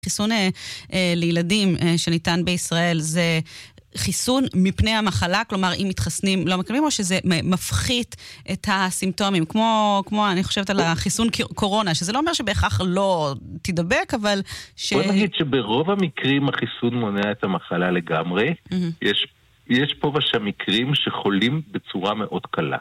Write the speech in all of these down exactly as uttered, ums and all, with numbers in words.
חיסון אה, אה, לילדים אה, שניתן בישראל זה חיסון מפני המחלה, כלומר אם מתחסנים לא מקבלים, או שזה מפחית את הסימפטומים, כמו, כמו אני חושבת על החיסון קורונה, שזה לא אומר שבהכרח לא תדבק, אבל ש... בוא נגיד שברוב המקרים החיסון מונע את המחלה לגמרי, mm-hmm. יש, יש פה ושם מקרים שחולים בצורה מאוד קלה.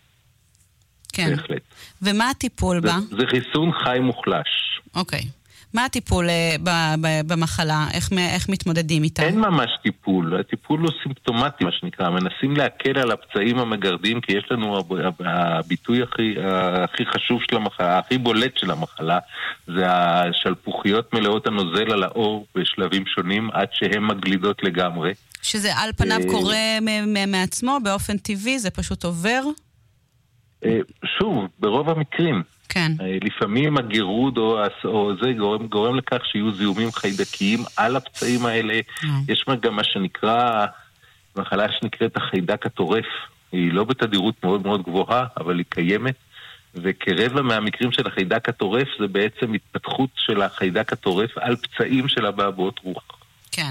כן. בהחלט. ומה הטיפול זה, בה? זה חיסון חי מוחלש. אוקיי. מה הטיפול ב- ב- במחלה? איך, איך מתמודדים איתה? אין ממש טיפול. הטיפול הוא סימפטומטי, מה שנקרא. מנסים להקל על הפצעים המגרדים, כי יש לנו הביטוי הכי, הכי חשוב של המחלה, הכי בולט של המחלה, זה השלפוחיות מלאות הנוזל על האור בשלבים שונים, עד שהן מגלידות לגמרי. שזה על פניו קורה מעצמו, באופן טבעי, זה פשוט עובר? שוב, ברוב המקרים. כן. לפעמים הגירוד או, או זה גורם, גורם לכך שיהיו זיהומים חיידקיים על הפצעים האלה. Mm. יש גם מה שנקרא, מחלה שנקראת החיידק הטורף. היא לא בתדירות מאוד מאוד גבוהה, אבל היא קיימת. וכרבע מהמקרים של החיידק הטורף זה בעצם התפתחות של החיידק הטורף על פצעים של הבעבועות רוח. כן.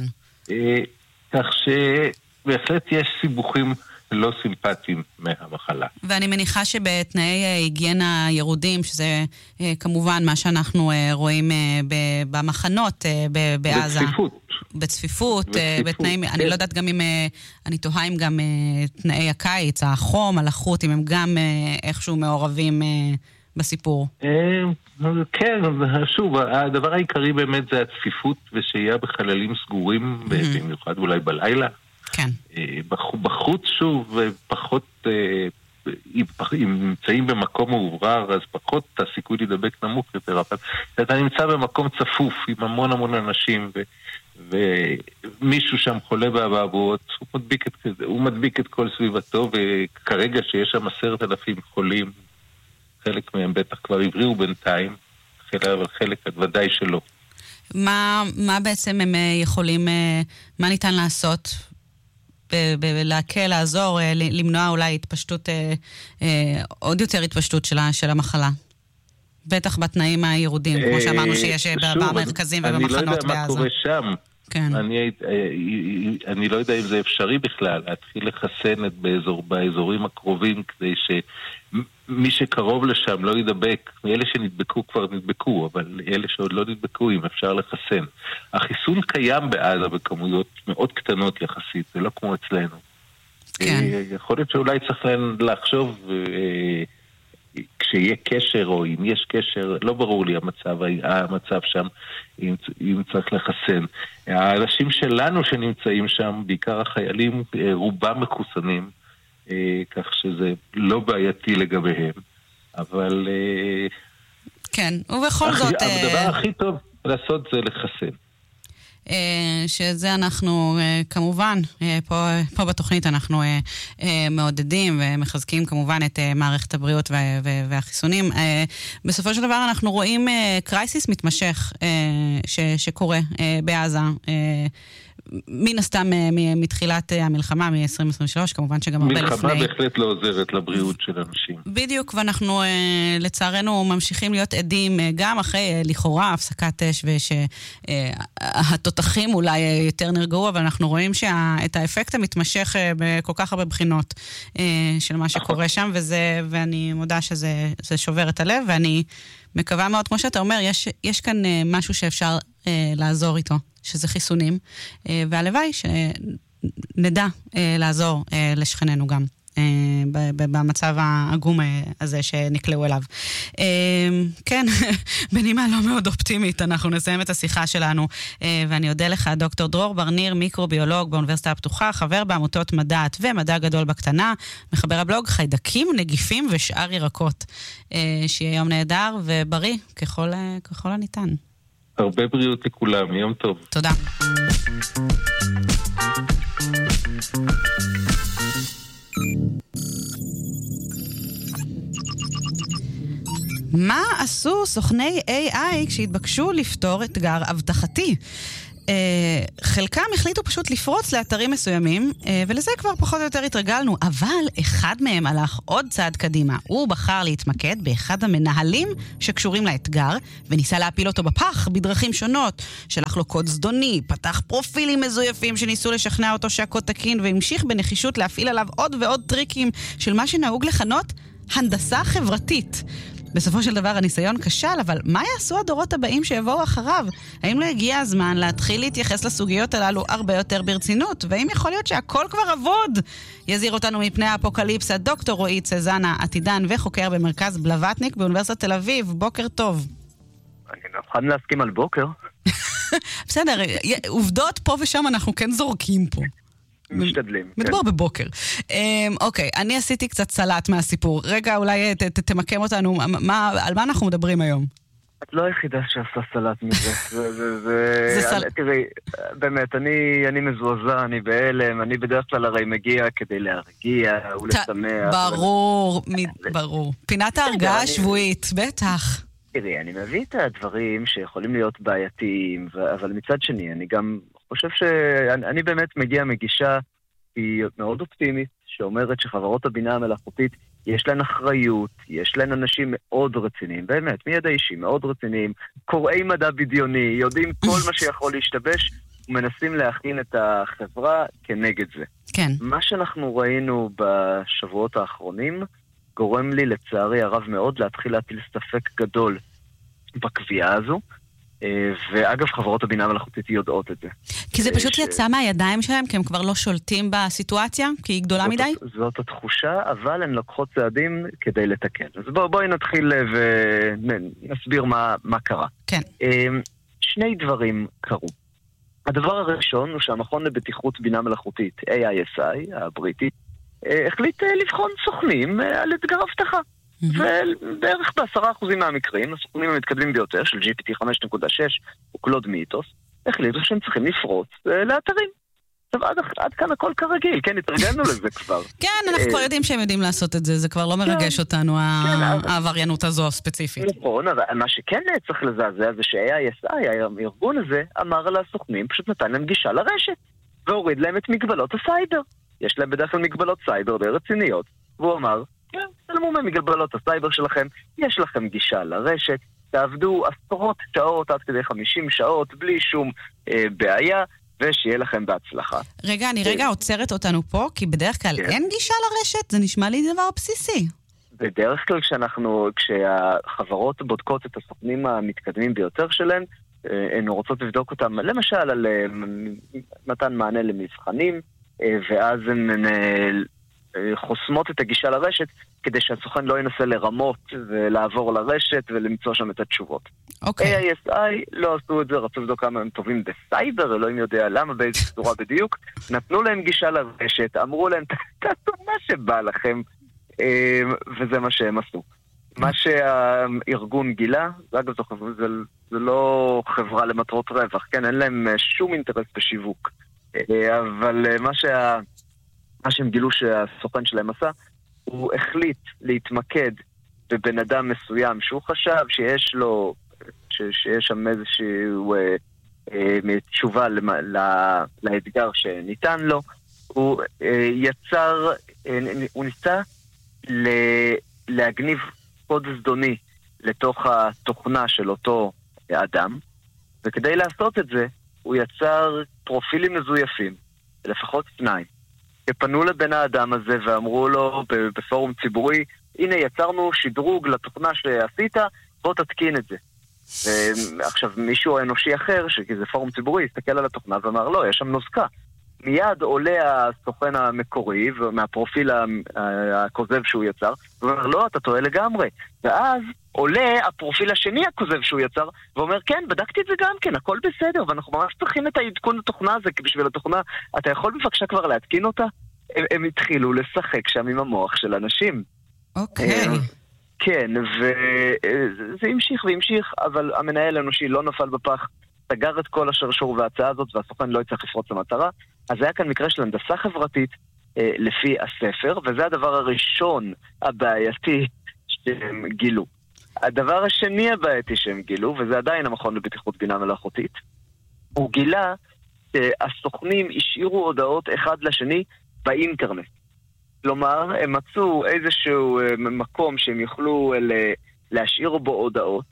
כך שבהחלט יש סיבוכים לא סימפטיים מהמחלה. ואני מניחה שבתנאי היגיינה ירודים, שזה כמובן מה שאנחנו רואים במחנות בעזה. בצפיפות. בצפיפות, בתנאים, אני לא יודעת גם אם, אני תוהה אם גם תנאי הקיץ, החום, הלחות, אם הם גם איכשהו מעורבים בסיפור. כן, שוב, הדבר העיקרי באמת זה הצפיפות ושיהיה בחללים סגורים, במיוחד אולי בלילה. כן. בחוץ שוב פחות, אם נמצאים במקום מעוברר, אז פחות הסיכוי להידבק נמוך יותר, אבל אתה נמצא במקום צפוף עם המון המון אנשים, ומישהו שם חולה באבעבועות, הוא מדביק את, הוא מדביק את כל סביבתו, וכרגע שיש שם עשרת אלפים חולים, חלק מהם בטח כבר הבריאו בינתיים, אבל חלק ודאי שלא. מה, מה בעצם הם יכולים, מה ניתן לעשות? להקל, לעזור, למנוע אולי התפשטות, עוד יותר התפשטות של המחלה. בטח בתנאים הירודים, כמו שאמרנו שיש במרכזים ובמחנות בעזה. אני לא יודע מה קורה שם. אני לא יודע אם זה אפשרי בכלל, להתחיל לחסן באזורים הקרובים, כדי שמי שקרוב לשם לא ידבק. אלה שנדבקו כבר נדבקו, אבל אלה שעוד לא נדבקו, אם אפשר לחסן. החיסון קיים בעזה בכמויות מאוד קטנות יחסית, זה לא כמו אצלנו. יכול להיות שאולי צריך לחשוב כשיהיה קשר, או אם יש קשר, לא ברור לי המצב, המצב שם, אם, אם צריך לחסן. האנשים שלנו שנמצאים שם, בעיקר החיילים, רובם מחוסנים, כך שזה לא בעייתי לגביהם, אבל... כן, ובכל זאת... הדבר הכי טוב לעשות זה לחסן. שזה אנחנו כמובן פה, פה בתוכנית אנחנו מעודדים ומחזקים כמובן את מערכת הבריאות והחיסונים. בסופו של דבר אנחנו רואים קרייסיס מתמשך ש, שקורה בעזה, מן הסתם מתחילת המלחמה מ-עשרים עשרים ושלוש, כמובן שגם הרבה לפני. מלחמה בהחלט לא עוזרת לבריאות של אנשים. בדיוק, ואנחנו לצערנו ממשיכים להיות עדים גם אחרי לכאורה הפסקת אש, ושהתותחים אולי יותר נרגעו, אבל אנחנו רואים שאת האפקט המתמשך בכל כך הרבה בחינות של מה שקורה שם, וזה, ואני מודה שזה זה שובר את הלב, ואני מקווה מאוד, כמו שאתה אומר, יש, יש כאן משהו שאפשר לעזור איתו. שזה חיסונים, והלוואי שנדע לעזור לשכננו גם במצב העגום הזה שנקלעו אליו. כן, בנימה לא מאוד אופטימית, אנחנו נסיים את השיחה שלנו, ואני אודה לך, דוקטור דרור ברניר, מיקרוביולוג באוניברסיטה הפתוחה, חבר בעמותות מדעת ומדע גדול בקטנה, מחבר הבלוג חיידקים, נגיפים ושאר ירקות. שיהיה יום נהדר ובריא ככל, ככל הניתן. הרבה בריאות לכולם, יום טוב. תודה. מה עשו סוכני איי איי כשהתבקשו לפתור אתגר הבטחתי? חלקם החליטו פשוט לפרוץ לאתרים מסוימים, ולזה כבר פחות או יותר התרגלנו, אבל אחד מהם הלך עוד צעד קדימה. הוא בחר להתמקד באחד המנהלים שקשורים לאתגר, וניסה להפיל אותו בפח בדרכים שונות. שלח לו קוד זדוני, פתח פרופילים מזויפים שניסו לשכנע אותו שהקוד תקין, והמשיך בנחישות להפעיל עליו עוד ועוד טריקים של מה שנהוג לכנות הנדסה חברתית. בסופו של דבר הניסיון כשל, אבל מה יעשו הדורות הבאים שיבואו אחריו? האם לא הגיע הזמן להתחיל להתייחס לסוגיות הללו הרבה יותר ברצינות? והאם יכול להיות שהכל כבר עבוד? יזהיר אותנו מפני האפוקליפסה דוקטור רועי צזנה, עתידן וחוקר במרכז בלווטניק באוניברסיטת תל אביב. בוקר טוב. אני לא יכול להסכים על בוקר. בסדר, עובדות פה ושם אנחנו כן זורקים פה. משתדלים. מדבור בבוקר. אוקיי, אני עשיתי קצת סלט מהסיפור. רגע, אולי תמקם אותנו, על מה אנחנו מדברים היום? את לא היחידה שעשה סלט מזה. זה סלט. תראי, באמת, אני מזועזע, אני בהלם, אני בדרך כלל הרי מגיע כדי להרגיע ולשמח. ברור, ברור. פינת ההרגעה השבועית, בטח. תראי, אני מביא את הדברים שיכולים להיות בעייתיים, אבל מצד שני, אני גם חושב שאני באמת מגיע מגישה היא מאוד אופטימית, שאומרת שחברות הבינה המלאכותית יש להן אחריות, יש להן אנשים מאוד רציניים, באמת, מידע אישי, מאוד רציניים, קוראי מדע בדיוני, יודעים כל מה שיכול להשתבש, ומנסים להכין את החברה כנגד זה. כן. מה שאנחנו ראינו בשבועות האחרונים, גורם לי לצערי הרב מאוד להתחיל להטיל ספק גדול בקביעה הזו, ואגב, חברות הבינה המלאכותית יודעות את זה. כי זה פשוט יצא מהידיים שלהם, כי הם כבר לא שולטים בסיטואציה, כי היא גדולה מדי? זאת התחושה, אבל הן לוקחות צעדים כדי לתקן. אז בואי נתחיל ונסביר מה קרה. כן. שני דברים קרו. הדבר הראשון הוא שהמכון לבטיחות בינה מלאכותית, איי איי אס איי, הבריטי, החליט לבחון סוכנים על אתגר הבטחה. ובערך בעשרה אחוזים מהמקרים, הסוכנים המתקדמים ביותר של ג'י פי טי חמש נקודה שש וקלוד מיתוס, החליטו שהם צריכים לפרוץ לאתרים. עכשיו, עד, עד כאן הכל כרגיל, כן, התרגלנו לזה כבר. כן, אנחנו כבר יודעים שהם יודעים לעשות את זה, זה כבר לא מרגש אותנו, העבריינות הזו הספציפית. נכון, אבל מה שכן צריך לזעזע זה ש-איי איי אס איי, הארגון הזה, אמר לסוכנים, פשוט נתן להם גישה לרשת, והוריד להם את מגבלות הסייבר. יש להם בדרך כלל מגבלות סייבר די רציניות, והוא אמר, כן, תלמו ממגבלות הסייבר שלכם, יש לכם גישה לרשת, תעבדו עשרות שעות, עד כדי חמישים שעות, בלי שום אה, בעיה, ושיהיה לכם בהצלחה. רגע, אני רגע עוצרת אותנו פה, כי בדרך כלל כן. אין גישה לרשת, זה נשמע לי דבר בסיסי. בדרך כלל כשאנחנו, כשהחברות בודקות את הסוכנים המתקדמים ביותר שלהם, הן רוצות לבדוק אותם, למשל על מתן מענה למבחנים, ואז הן חוסמות את הגישה לרשת, כדי שהסוכן לא ינסה לרמות ולעבור לרשת ולמצוא שם את התשובות. אוקיי. איי איי אס איי לא עשו את זה, רצו לבדוק כמה הם טובים בסייבר, אלוהים יודע למה, באיזו צורה בדיוק, נתנו להם גישה לרשת, אמרו להם, תעשו מה שבא לכם, וזה מה שהם עשו. מה שהארגון גילה, אגב, זה, זה לא חברה למטרות רווח, כן, אין להם שום אינטרס בשיווק, אבל מה שה... מה שהם גילו שהסוכן שלהם עשה, הוא החליט להתמקד בבן אדם מסוים שהוא חשב שיש לו, ש, שיש שם איזשהו אה, אה, תשובה למה, לה, לאתגר שניתן לו. הוא אה, יצר, אה, הוא ניסה ל, להגניב קוד זדוני לתוך התוכנה של אותו אדם, וכדי לעשות את זה, הוא יצר פרופילים מזויפים, לפחות שניים. שפנו לבן האדם הזה ואמרו לו בפורום ציבורי, הנה יצרנו שדרוג לתוכנה שעשית, בוא תתקין את זה. ועכשיו מישהו אנושי אחר, שזה פורום ציבורי, הסתכל על התוכנה ואמר, לא, יש שם נוזקה. מיד עולה הסוכן המקורי, מהפרופיל הכוזב שהוא יצר, ואומר, לא, אתה טועה לגמרי. ואז עולה הפרופיל השני הכוזב שהוא יצר, ואומר, כן, בדקתי את זה גם כן, הכל בסדר, ואנחנו ממש צריכים את העדכון לתוכנה הזה, כי בשביל התוכנה, אתה יכול בבקשה כבר להתקין אותה? הם, הם התחילו לשחק שם עם המוח של אנשים. אוקיי. כן, וזה המשיך והמשיך, אבל המנהל האנושי לא נפל בפח, סגר את כל השרשור וההצעה הזאת, והסוכן לא יצטרך לפרוץ למטרה. אז היה כאן מקרה של הנדסה חברתית אה, לפי הספר, וזה הדבר הראשון הבעייתי שהם גילו. הדבר השני הבעייתי שהם גילו, וזה עדיין המכון לבטיחות בינה מלאכותית, הוא גילה שהסוכנים השאירו הודעות אחד לשני באינטרנט. כלומר, הם מצאו איזשהו מקום שהם יוכלו להשאיר בו הודעות,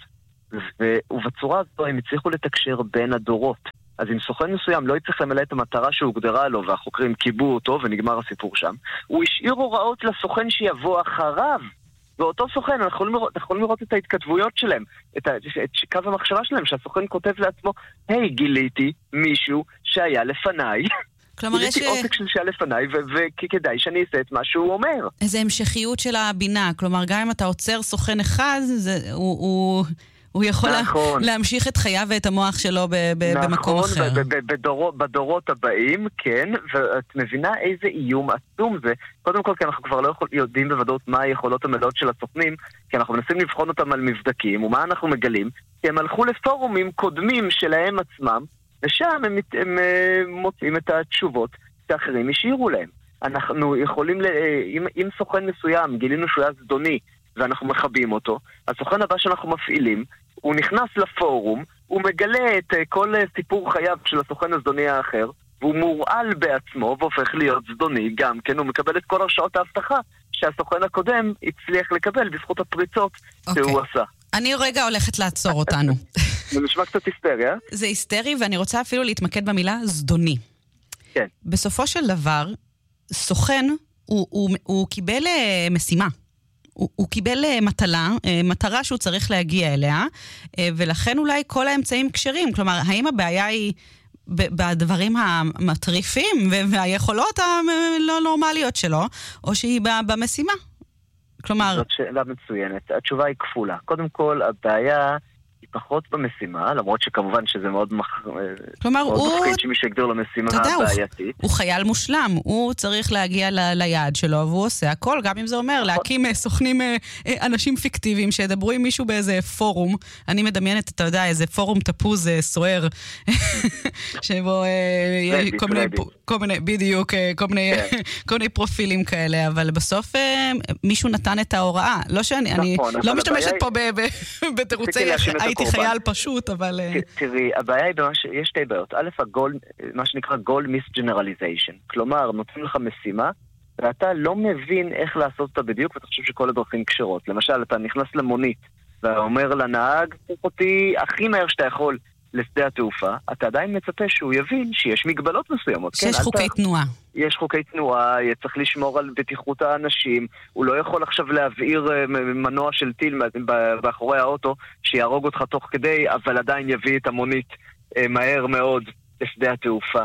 ובצורה הזו הם הצליחו לתקשר בין הדורות. אז אם סוכן מסוים לא יצטרך למלא את המטרה שהוגדרה לו, והחוקרים קיבלו אותו ונגמר הסיפור שם, הוא השאיר הוראות לסוכן שיבוא אחריו. ואותו סוכן, אנחנו יכולים לראות, אנחנו יכולים לראות את ההתכתבויות שלהם, את, ה, את קו המחשבה שלהם, שהסוכן כותב לעצמו, היי, גיליתי מישהו שהיה לפניי. כלומר, יש... גיליתי עותק של שהיה לפניי, וכדאי שאני אעשה את מה שהוא אומר. איזו המשכיות של הבינה. כלומר, גם אם אתה עוצר סוכן אחד, זה, הוא... הוא... הוא יכול נכון. להמשיך את חייו ואת המוח שלו ב- ב- נכון, במקום אחר. נכון, בדורות, בדורות הבאים, כן, ואת מבינה איזה איום עצום זה. קודם כל, כי אנחנו כבר לא יכול, יודעים בוודאות מה היכולות המלאות של הסוכנים, כי אנחנו מנסים לבחון אותם על מבדקים, ומה אנחנו מגלים? כי הם הלכו לפורומים קודמים שלהם עצמם, ושם הם, הם, הם מוצאים את התשובות שאחרים השאירו להם. אנחנו יכולים, ל... אם, אם סוכן מסוים גילינו שהוא היה זדוני, ואנחנו מחבים אותו, הסוכן הבא שאנחנו מפעילים, הוא נכנס לפורום, הוא מגלה את כל סיפור חייו של הסוכן הזדוני האחר, והוא מורעל בעצמו והופך להיות זדוני גם כן, הוא מקבל את כל הרשאות ההבטחה שהסוכן הקודם הצליח לקבל בזכות הפריצות okay. שהוא עשה. אני רגע הולכת לעצור אותנו. זה נשמע קצת היסטריה. זה היסטרי, ואני רוצה אפילו להתמקד במילה זדוני. כן. בסופו של דבר, סוכן, הוא, הוא, הוא קיבל משימה. הוא, הוא קיבל מטלה, מטרה שהוא צריך להגיע אליה, ולכן אולי כל האמצעים קשרים. כלומר, האם הבעיה היא בדברים המטריפים והיכולות הלא נורמליות שלו, או שהיא במשימה? כלומר... זאת שאלה מצוינת. התשובה היא כפולה. קודם כל, הבעיה... פחות במשימה, למרות שכמובן שזה מאוד מפחיד שמישהו יגדיר לו משימה בעייתית. הוא חייל מושלם, הוא צריך להגיע ליעד שלו, והוא עושה הכל, גם אם זה אומר להקים סוכנים, אנשים פיקטיביים שידברו עם מישהו באיזה פורום. אני מדמיינת, אתה יודע, איזה פורום תפוז סוער, שבו כל מיני, בדיוק, כל מיני פרופילים כאלה, אבל בסוף מישהו נתן את ההוראה. לא שאני, אני לא משתמשת פה בתירוצי הייתי חייל פשוט, אבל... תראי, הבעיה היא במש... יש שתי בעיות. א', הגול, מה שנקרא goal misgeneralization. כלומר, נותנים לך משימה, ואתה לא מבין איך לעשות אותה בדיוק, ואתה חושב שכל הדרכים קשרות. למשל, אתה נכנס למונית, ואומר לנהג, תוך אותי הכי מהר שאתה יכול לשדה התעופה, אתה עדיין מצפה שהוא יבין שיש מגבלות מסוימות. שיש כן, חוקי אתה... תנועה. יש חוקי תנועה, צריך לשמור על בטיחות האנשים, הוא לא יכול עכשיו להבעיר מנוע של טיל באחורי האוטו שיהרוג אותך תוך כדי, אבל עדיין יביא את המונית מהר מאוד לשדה התעופה.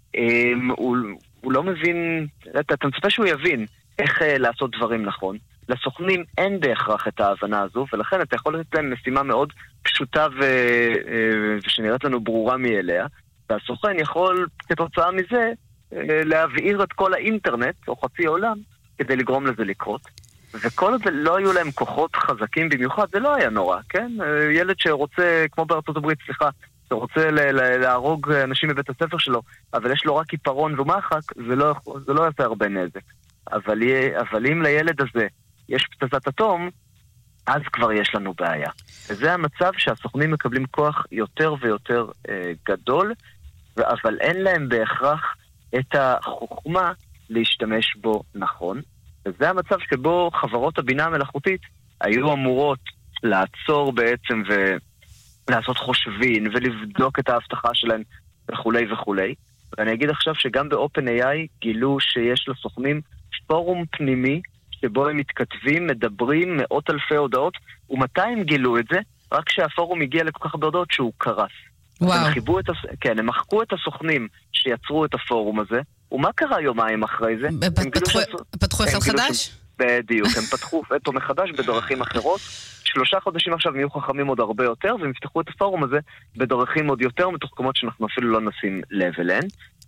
הוא, הוא לא מבין, אתה, אתה מצפה שהוא יבין איך לעשות דברים נכון. לסוכנים אין בהכרח את ההבנה הזו, ולכן אתה יכול לתת להם משימה מאוד פשוטה ו... ושנראית לנו ברורה מאליה, והסוכן יכול כתוצאה מזה להבעיר את כל האינטרנט, או חצי עולם, כדי לגרום לזה לקרות. וכל עוד לא היו להם כוחות חזקים במיוחד, זה לא היה נורא, כן? ילד שרוצה, כמו בארצות הברית, סליחה, שרוצה להרוג אנשים בבית הספר שלו, אבל יש לו רק עיפרון ומחק, זה לא, זה לא יעשה הרבה נזק. אבל, אבל אם לילד הזה יש פצצת אטום, אז כבר יש לנו בעיה. וזה המצב שהסוכנים מקבלים כוח יותר ויותר אה, גדול, אבל אין להם בהכרח את החוכמה להשתמש בו נכון. וזה המצב שבו חברות הבינה המלאכותית היו אמורות לעצור בעצם ולעשות חושבים ולבדוק את ההבטחה שלהם וכולי וכולי. ואני אגיד עכשיו שגם ב-OpenAI גילו שיש לסוכנים פורום פנימי שבו הם מתכתבים, מדברים מאות אלפי הודעות, ומתי הם גילו את זה? רק שהפורום הגיע לכל כך הרבה הודעות שהוא קרס. וואו. הם חיבו את, כן, הם מחקו את הסוכנים שיצרו את הפורום הזה, ומה קרה יומיים אחרי זה? פתחו אחד חדש? בדיוק, הם פתחו אותו מחדש בדרכים אחרות. שלושה חודשים עכשיו נהיו חכמים עוד הרבה יותר, והם יפתחו את הפורום הזה בדרכים עוד יותר מתוחכמות שאנחנו אפילו לא נשים לב אליהן.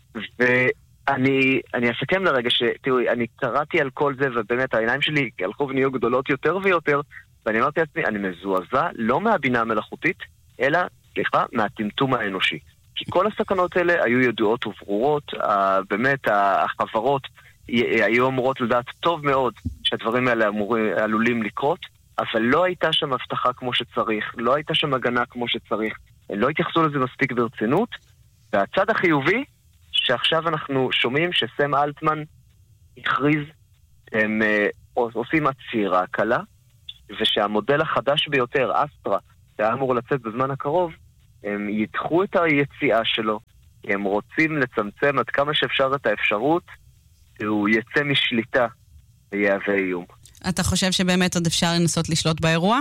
ואני אני אסכם לרגע שתראי, אני קראתי על כל זה, ובאמת העיניים שלי הלכו ונהיו גדולות יותר ויותר, ואני אמרתי לעצמי, אני מזועזע לא מהבינה המלאכותית, אלא, סליחה, מהטמטום האנושי. כי כל הסכנות האלה היו ידועות וברורות, באמת החברות היו אמורות לדעת טוב מאוד שהדברים האלה אמור, עלולים לקרות, אבל לא הייתה שם הבטחה כמו שצריך, לא הייתה שם הגנה כמו שצריך, לא התייחסו לזה מספיק ברצינות, והצד החיובי, שעכשיו אנחנו שומעים שסם אלטמן הכריז, הם עושים עצירה קלה, ושהמודל החדש ביותר, אסטרה, שהיה אמור לצאת בזמן הקרוב, הם ידחו את היציאה שלו, הם רוצים לצמצם עד כמה שאפשר את האפשרות, שהוא יצא משליטה ויהווה איום. אתה חושב שבאמת עוד אפשר לנסות לשלוט באירוע?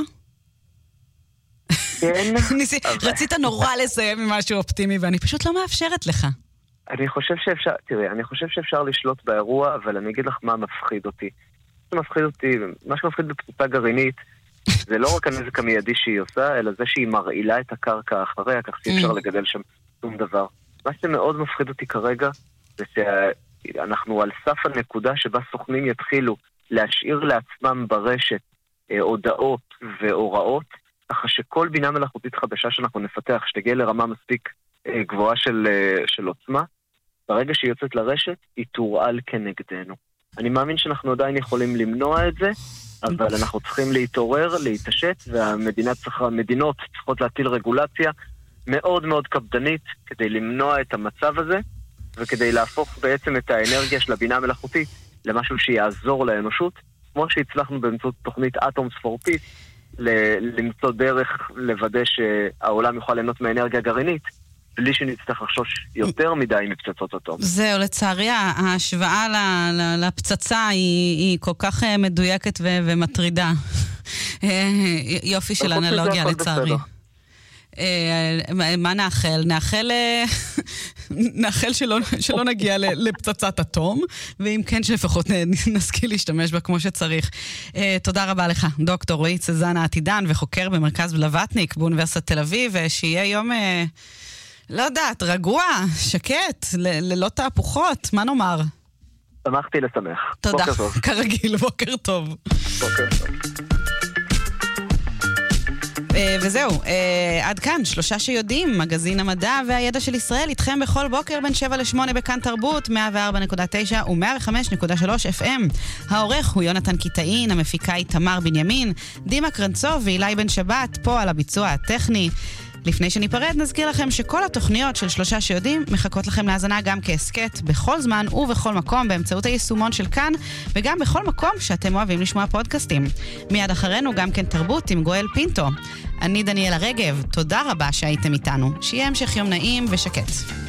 כן. רצית נורא לסיים עם משהו אופטימי, ואני פשוט לא מאפשרת לך. אני חושב שאפשר, תראי, אני חושב שאפשר לשלוט באירוע, אבל אני אגיד לך מה מפחיד אותי. מה מפחיד אותי, מה שמפחיד בפצצה גרעינית, זה לא רק הנזק המיידי שהיא עושה, אלא זה שהיא מרעילה את הקרקע אחריה, כך שאפשר לגדל שם שום דבר. מה שמאוד מפחיד אותי כרגע, זה שאנחנו על סף הנקודה שבה סוכנים יתחילו להשאיר לעצמם ברשת אה, הודעות והוראות, ככה שכל בינה מלאכותית חדשה שאנחנו נפתח, שתגיע לרמה מספיק אה, גבוהה של, אה, של עוצמה, ברגע שהיא יוצאת לרשת, היא תורעל כנגדנו. אני מאמין שאנחנו עדיין יכולים למנוע את זה, אבל אנחנו צריכים להתעורר, להתעשת, והמדינות צריכות להטיל רגולציה מאוד מאוד קפדנית כדי למנוע את המצב הזה, וכדי להפוך בעצם את האנרגיה של הבינה המלאכותית למשהו שיעזור לאנושות, כמו שהצלחנו באמצעות תוכנית Atoms for Peace, למצוא דרך לוודא שהעולם יוכל ליהנות מאנרגיה גרעינית, בלי שנצטרך לחשוש יותר מדי מפצצות אטום. זהו, לצערי, ההשוואה לפצצה היא כל כך מדויקת ומטרידה. יופי של אנלוגיה, לצערי. מה נאחל? נאחל, נאחל שלא, שלא נגיע לפצצת אטום, ואם כן שלפחות נשכיל להשתמש בה כמו שצריך. תודה רבה לך, דוקטור רועי צזנה עתידן, וחוקר במרכז לבטניק באוניברסיטת תל אביב, שיהיה יום, לא יודעת, רגוע, שקט, ללא תהפוכות, מה נאמר? שמחתי לשמח. תודה, כרגיל, בוקר טוב. בוקר טוב. וזהו, עד כאן, שלושה שיודעים, מגזין המדע והידע של ישראל, איתכם בכל בוקר בין שבע לשמונה בכאן תרבות, מאה וארבע נקודה תשע ו-מאה וחמש נקודה שלוש אף אם. העורך הוא יונתן קיטאין, המפיקה היא תמר בנימין, דימה קרנצוב ואילי בן שבת, פה על הביצוע הטכני. לפני שניפרד, נזכיר לכם שכל התוכניות של שלושה שיודעים מחכות לכם להאזנה גם כעסקט בכל זמן ובכל מקום באמצעות היישומון של כאן, וגם בכל מקום שאתם אוהבים לשמוע פודקאסטים. מיד אחרינו גם כן תרבות עם גואל פינטו. אני דניאלה רגב, תודה רבה שהייתם איתנו. שיהיה המשך יום נעים ושקט.